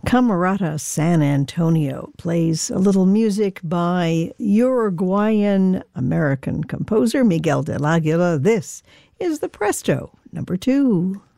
Camerata San Antonio plays a little music by Uruguayan-American composer Miguel del Aguila. This is the Presto, number 2.